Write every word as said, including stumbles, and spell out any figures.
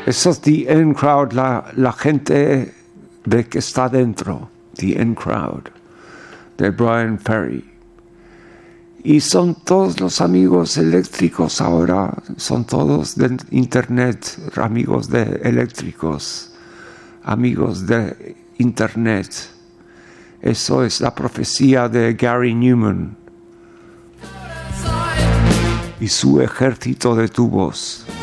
Eso es The In Crowd, la, la gente de que está dentro. The In Crowd, de Bryan Ferry. Y son todos los amigos eléctricos ahora, son todos de internet, amigos de eléctricos, amigos de internet. Eso es la profecía de Gary Newman y su ejército de tubos.